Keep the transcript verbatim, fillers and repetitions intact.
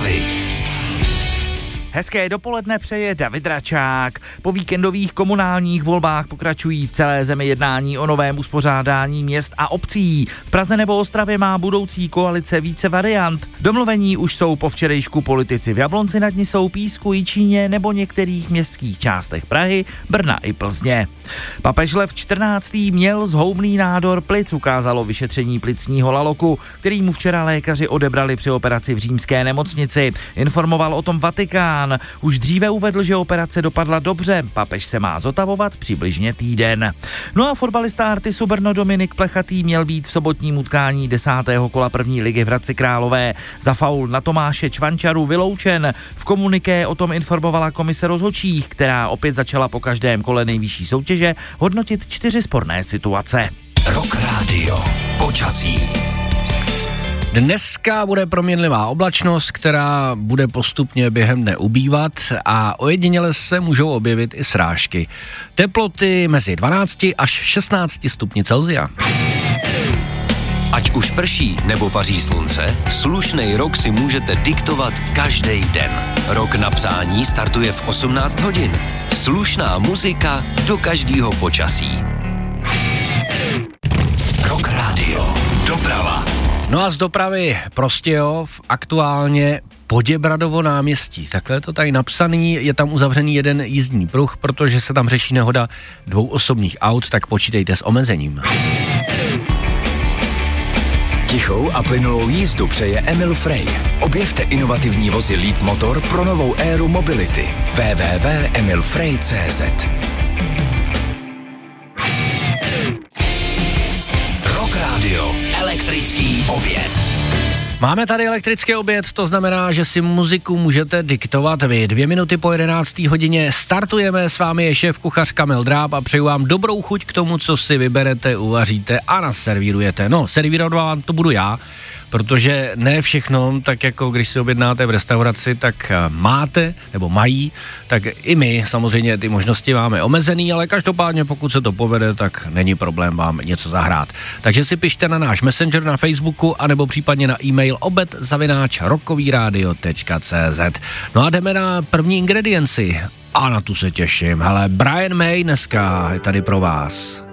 Prahy. Hezké dopoledne přeje David Račák. Po víkendových komunálních volbách pokračují v celé zemi jednání o novém uspořádání měst a obcí. V Praze nebo Ostravě má budoucí koalice více variant. Domluvení už jsou po včerejšku politici v Jablonci nad Nisou, Písku, Jičíně nebo některých městských částech Prahy, Brna i Plzně. Papež Lev čtrnáctý měl zhoubný nádor plic, ukázalo vyšetření plicního laloku, který mu včera lékaři odebrali při operaci v římské nemocnici. Informoval o tom Vatikán. Už dříve uvedl, že operace dopadla dobře. Papež se má zotavovat přibližně týden. No a fotbalista Artisu Brno Dominik Plechatý měl být v sobotním utkání desátého kola první ligy v Hradci Králové za faul na Tomáše Čvančaru vyloučen. V komuniké o tom informovala komise rozhodčích, která opět začala po každém kole nejvyšší soutěže hodnotit čtyři sporné situace. Rock Radio. Počasí. Dneska bude proměnlivá oblačnost, která bude postupně během dne ubývat a ojediněle se můžou objevit i srážky. Teploty mezi dvanácti až šestnácti stupni Celsia. Ať už prší nebo paří slunce, slušnej rok si můžete diktovat každý den. Rok na psání startuje v osmnáct hodin. Slušná muzika do každého počasí. Rock Radio. Doprava. No a z dopravy Prostějov aktuálně Poděbradovo náměstí. Takhle je to tady napsaný, je tam uzavřený jeden jízdní pruh, protože se tam řeší nehoda dvou osobních aut, tak počítejte s omezením. Tichou a plynulou jízdu přeje Emil Frey. Objevte inovativní vozy Lead Motor pro novou éru mobility. w w w tečka emil frey tečka c z Rock Radio. Elektrický oběd. Máme tady elektrický oběd, to znamená, že si muziku můžete diktovat vy. Dvě minuty po jedenácté hodině startujeme, s vámi je šéf kuchař Kamil Dráb a přeju vám dobrou chuť k tomu, co si vyberete, uvaříte a naservírujete. No, servírovat vám to budu já, protože ne všechno, tak jako když si objednáte v restauraci, tak máte, nebo mají, tak i my samozřejmě ty možnosti máme omezený, ale každopádně pokud se to povede, tak není problém vám něco zahrát. Takže si pište na náš Messenger na Facebooku, anebo případně na e-mail obed zavináč rockovíradio tečka c z. No a jdeme na první ingredienci. A na tu se těším. Hele, Brian May dneska je tady pro vás.